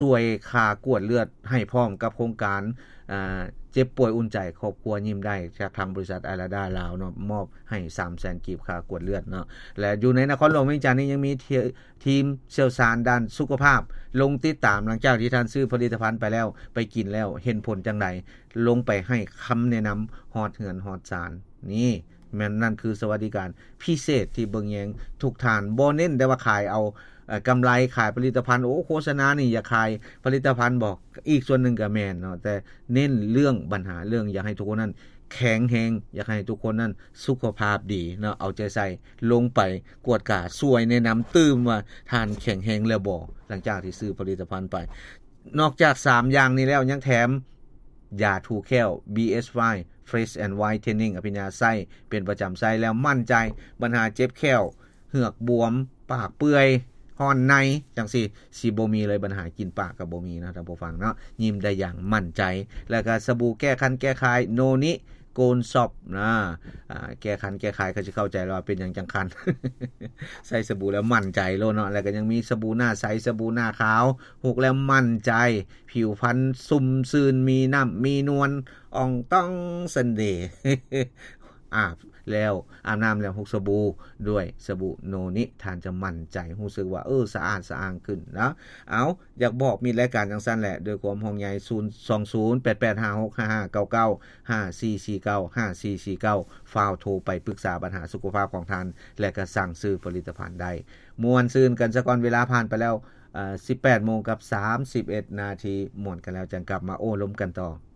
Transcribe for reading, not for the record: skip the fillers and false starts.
ช่วยค่ากวดเลือดให้พร้อมกับโครงการเจ็บป่วยอุ่นใจครอบครัวยิ้มได้จากทางบริษัทไอราดาลาวเนาะมอบให้ 300,000 กีบค่ากวดเลือดเนาะและอยู่ในนครหลวงเวียงจันทน์นี่ยังมีทีมเชี่ยวชาญด้านสุขภาพลงติดตามหลังจากที่ท่านซื้อผลิตภัณฑ์ไปแล้วไปกินแล้วเห็นผลจังไดลงไปให้คำแนะนําฮอดเหือนฮอดศาลนี่แม่นนั่นคือสวัสดิการพิเศษที่เบิ่งแยงทุกท่านบ่เน้นแต่ว่าขายเอากำไรขายผลิตภัณฑ์โฆษณานี่อย่าขายผลิตภัณฑ์บอกอีกส่วนหนึ่งก็แม่นเนาะแต่เน้นเรื่องปัญหาเรื่องอยากให้ทุกคนนั้นแข็งแรงอยากให้ทุกคนนั้นสุขภาพดีเนาะเอาใจใส่ลงไปกวดกาสวยแนะนําตื่มว่าทานแข็งแรงแล้วบ่หลังจากที่ซื้อผลิตภัณฑ์ไปนอกจาก3อย่างนี้แล้วยังแถมยาถูแค้ว BSY Fresh and Whitening อภิญญาไส้เป็นประจำไส้แล้วมั่นใจปัญหาเจ็บแค้วเหือกบวมปากเปื่อยฮ้อนในจังซี่สิบ่มีเลยปัญหากินปากก็บ่มีนะท่านผู้ฟังเนาะยิ้มได้อย่างมั่นใจแล้วก็สบู่แก้คันแก้คายโนนิโกนซอบนะแก้คันแก้คายเขาสิเข้าใจว่าเป็นหยังจังคัน ใส่สบู่แล้วมั่นใจโลเนาะแล้วก็ยังมีสบู่หน้าใสสบู่หน้าขาวหุกแล้วมั่นใจผิวพรรณสุ่มซื่นมีน้ำมีนวลอ่องต้องเสน่ห์อาบแล้วอาบน้ำแล้วหุกสบู่ด้วยสบู่โนนิท่านจะมั่นใจรู้สึกว่าสะอาดสะอ้างขึ้นนะเอาอยากบอกมีรายการจังซั่นแหละด้วยความห่วงใย0208856559954495449ฟ้าวโทรไปปรึกษาปัญหาสุขภาพของท่านและก็สั่งซื้อผลิตภัณฑ์ได้ม่วนซื่นกันซะก่อนเวลาผ่านไปแล้ว18:31 นาทีม่วนกันแล้วจังกลับมาโอ้ล้มกันต่อ